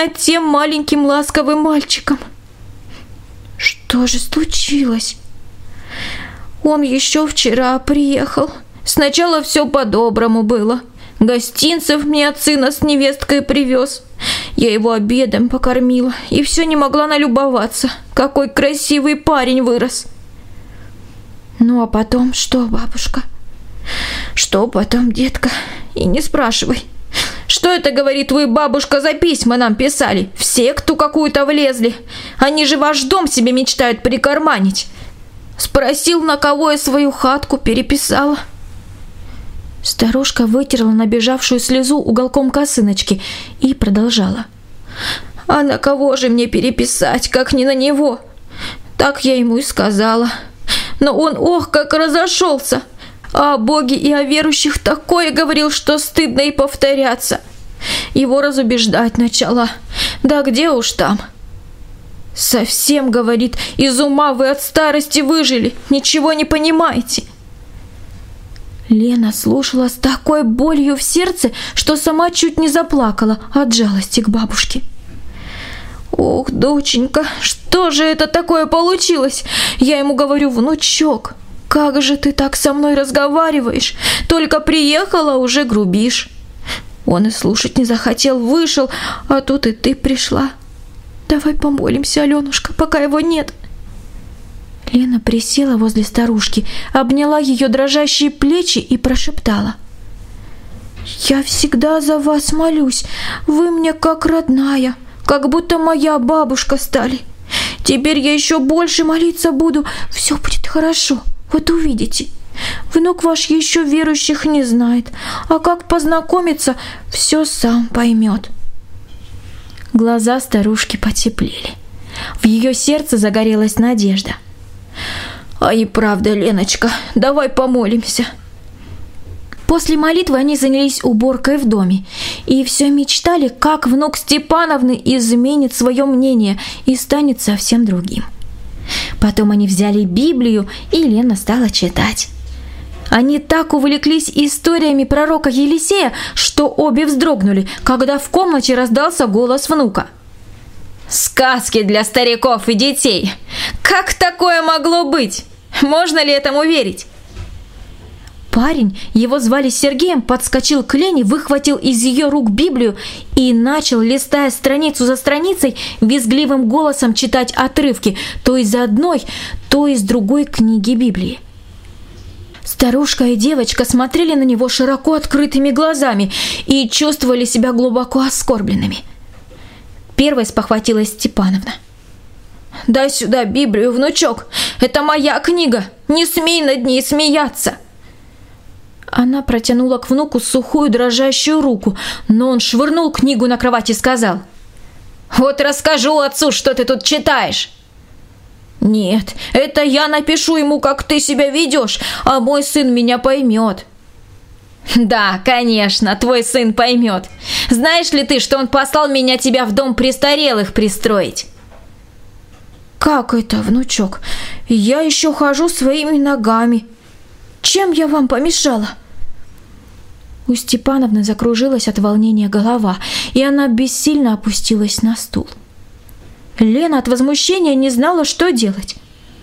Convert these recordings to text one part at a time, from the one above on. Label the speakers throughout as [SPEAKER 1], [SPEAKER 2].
[SPEAKER 1] над тем маленьким ласковым мальчиком. Что же случилось? Он еще вчера приехал. Сначала все по-доброму было. Гостинцев мне от сына с невесткой привез. Я его обедом покормила и все не могла налюбоваться, какой красивый парень вырос. Ну а потом что, бабушка? Что потом, детка? И не спрашивай. Что это, говорит, вы, бабушка, за письма нам писали? В секту какую-то влезли. Они же ваш дом себе мечтают прикарманить. Спросил, на кого я свою хатку переписала. Старушка вытерла набежавшую слезу уголком косыночки и продолжала. А на кого же мне переписать, как не на него? Так я ему и сказала. Но он, ох, как разошелся. А о Боге и о верующих такое говорил, что стыдно и повторяться. Его разубеждать начала. Да где уж там. Совсем, говорит, из ума вы от старости выжили, ничего не понимаете. Лена слушала с такой болью в сердце, что сама чуть не заплакала от жалости к бабушке. Ох, доченька, что же это такое получилось? Я ему говорю: внучок, как же ты так со мной разговариваешь? Только приехала, уже грубишь. Он и слушать не захотел, вышел, а тут и ты пришла. Давай помолимся, Аленушка, пока его нет. Лена присела возле старушки, обняла ее дрожащие плечи и прошептала: «Я всегда за вас молюсь, вы мне как родная, как будто моя бабушка стали. Теперь я еще больше молиться буду, все будет хорошо, вот увидите. Внук ваш еще верующих не знает, а как познакомиться, все сам поймет». Глаза старушки потеплели. В ее сердце загорелась надежда. «А и правда, Леночка, давай помолимся». После молитвы они занялись уборкой в доме и все мечтали, как внук Степановны изменит свое мнение и станет совсем другим. Потом они взяли Библию, и Лена стала читать. Они так увлеклись историями пророка Елисея, что обе вздрогнули, когда в комнате раздался голос внука. «Сказки для стариков и детей! Как такое могло быть? Можно ли этому верить?» Парень, его звали Сергеем, подскочил к Лене, выхватил из ее рук Библию и начал, листая страницу за страницей, визгливым голосом читать отрывки то из одной, то из другой книги Библии. Старушка и девочка смотрели на него широко открытыми глазами и чувствовали себя глубоко оскорбленными. Первой спохватилась Степановна. «Дай сюда Библию, внучок! Это моя книга! Не смей над ней смеяться!» Она протянула к внуку сухую дрожащую руку, но он швырнул книгу на кровать и сказал: «Вот расскажу отцу, что ты тут читаешь!» «Нет, это я напишу ему, как ты себя ведешь, а мой сын меня поймет». «Да, конечно, твой сын поймет. Знаешь ли ты, что он послал меня тебя в дом престарелых пристроить?» «Как это, внучок? Я еще хожу своими ногами. Чем я вам помешала?» У Степановны закружилась от волнения голова, и она бессильно опустилась на стул. Лена от возмущения не знала, что делать.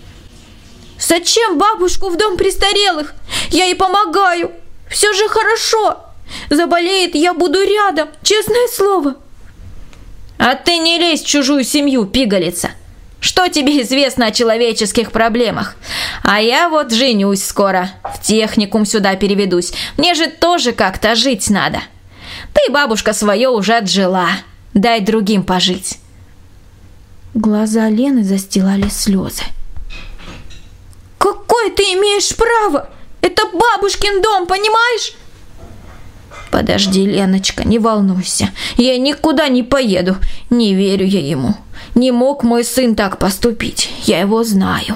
[SPEAKER 1] «Зачем бабушку в дом престарелых? Я ей помогаю. Все же хорошо. Заболеет, я буду рядом, честное слово». «А ты не лезь в чужую семью, пигалица. Что тебе известно о человеческих проблемах? А я вот женюсь скоро, в техникум сюда переведусь. Мне же тоже как-то жить надо. Ты, бабушка, свое уже отжила. Дай другим пожить». Глаза Лены застилали слезы. «Какое ты имеешь право? Это бабушкин дом, понимаешь?» «Подожди, Леночка, не волнуйся. Я никуда не поеду. Не верю я ему. Не мог мой сын так поступить. Я его знаю».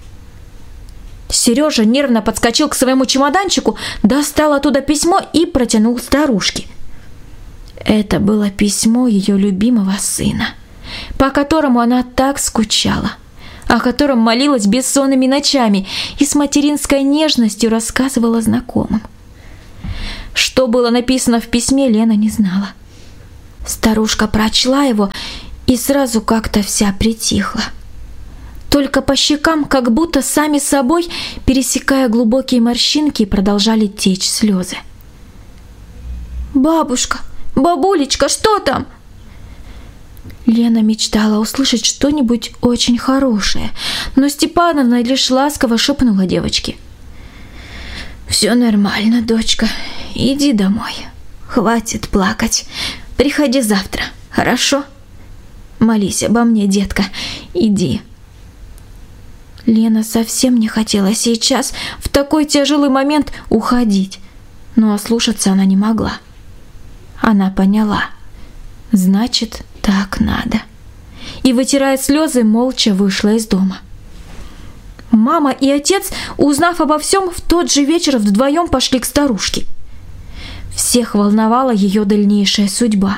[SPEAKER 1] Сережа нервно подскочил к своему чемоданчику, достал оттуда письмо и протянул старушке. Это было письмо ее любимого сына, по которому она так скучала, о котором молилась бессонными ночами и с материнской нежностью рассказывала знакомым. Что было написано в письме, Лена не знала. Старушка прочла его и сразу как-то вся притихла. Только по щекам, как будто сами собой, пересекая глубокие морщинки, продолжали течь слезы. «Бабушка, бабулечка, что там?» Лена мечтала услышать что-нибудь очень хорошее, но Степановна лишь ласково шепнула девочке: «Все нормально, дочка, иди домой. Хватит плакать. Приходи завтра, хорошо? Молись обо мне, детка, иди». Лена совсем не хотела сейчас, в такой тяжелый момент, уходить, но ослушаться она не могла. Она поняла. Значит, так надо. И, вытирая слезы, молча вышла из дома. Мама и отец, узнав обо всем, в тот же вечер вдвоем пошли к старушке. Всех волновала ее дальнейшая судьба.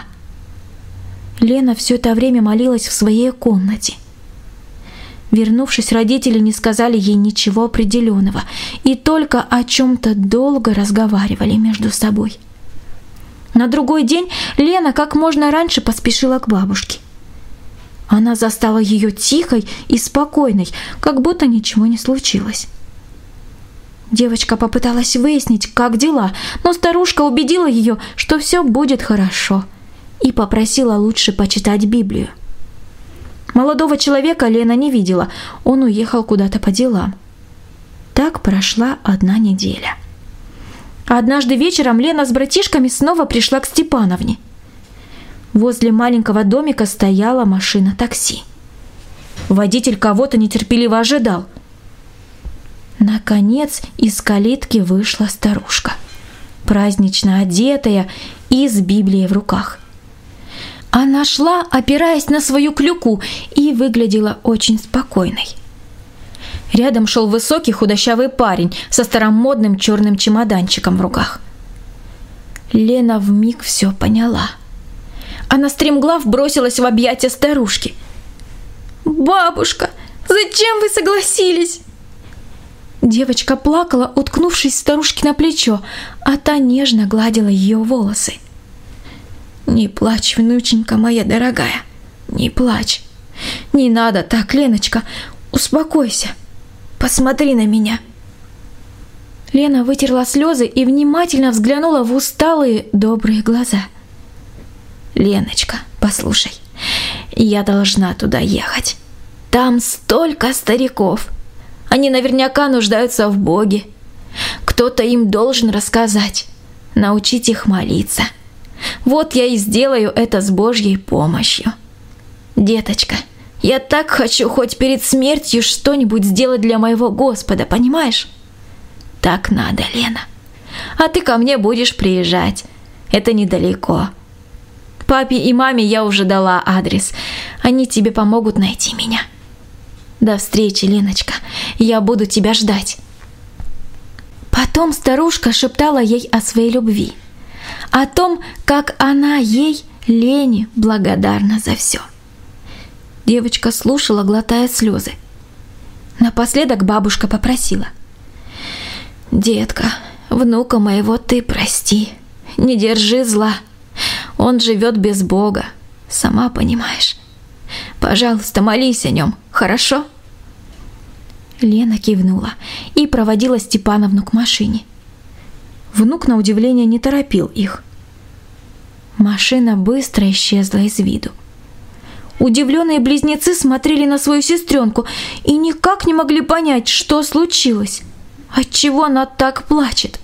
[SPEAKER 1] Лена все это время молилась в своей комнате. Вернувшись, родители не сказали ей ничего определенного и только о чем-то долго разговаривали между собой. На другой день Лена как можно раньше поспешила к бабушке. Она застала ее тихой и спокойной, как будто ничего не случилось. Девочка попыталась выяснить, как дела, но старушка убедила ее, что все будет хорошо, и попросила лучше почитать Библию. Молодого человека Лена не видела, он уехал куда-то по делам. Так прошла 1 неделя. Однажды вечером Лена с братишками снова пришла к Степановне. Возле маленького домика стояла машина такси. Водитель кого-то нетерпеливо ожидал. Наконец из калитки вышла старушка, празднично одетая и с Библией в руках. Она шла, опираясь на свою клюку, и выглядела очень спокойной. Рядом шел высокий худощавый парень со старомодным черным чемоданчиком в руках. Лена вмиг все поняла. Она стремглав бросилась в объятия старушки. «Бабушка, зачем вы согласились?» Девочка плакала, уткнувшись старушке на плечо, а та нежно гладила ее волосы. «Не плачь, внученька моя дорогая, не плачь. Не надо так, Леночка, успокойся. Посмотри на меня». Лена вытерла слезы и внимательно взглянула в усталые, добрые глаза. «Леночка, послушай, я должна туда ехать. Там столько стариков. Они наверняка нуждаются в Боге. Кто-то им должен рассказать, научить их молиться. Вот я и сделаю это с Божьей помощью. Деточка, я так хочу хоть перед смертью что-нибудь сделать для моего Господа, понимаешь? Так надо, Лена. А ты ко мне будешь приезжать. Это недалеко. Папе и маме я уже дала адрес. Они тебе помогут найти меня. До встречи, Леночка. Я буду тебя ждать». Потом старушка шептала ей о своей любви, о том, как она ей, Лене, благодарна за все. Девочка слушала, глотая слезы. Напоследок бабушка попросила: «Детка, внука моего ты прости, не держи зла. Он живет без Бога, сама понимаешь. Пожалуйста, молись о нем, хорошо?» Лена кивнула и проводила Степановну к машине. Внук, на удивление, не торопил их. Машина быстро исчезла из виду. Удивленные близнецы смотрели на свою сестренку и никак не могли понять, что случилось, отчего она так плачет.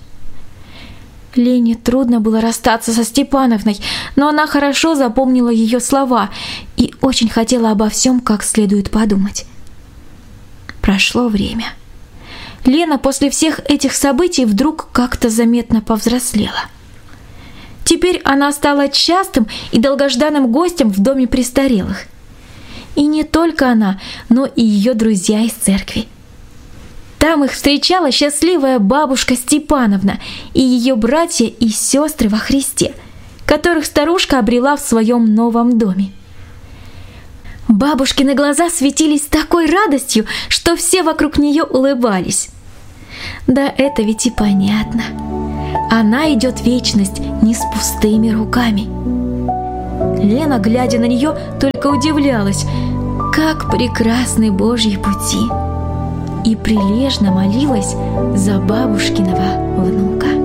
[SPEAKER 1] Лене трудно было расстаться со Степановной, но она хорошо запомнила ее слова и очень хотела обо всем как следует подумать. Прошло время. Лена после всех этих событий вдруг как-то заметно повзрослела. Теперь она стала частым и долгожданным гостем в доме престарелых. И не только она, но и ее друзья из церкви. Там их встречала счастливая бабушка Степановна и ее братья и сестры во Христе, которых старушка обрела в своем новом доме. Бабушкины глаза светились такой радостью, что все вокруг нее улыбались. Да это ведь и понятно. Она идет в вечность не с пустыми руками. Лена, глядя на нее, только удивлялась, как прекрасны Божьи пути, и прилежно молилась за бабушкиного внука.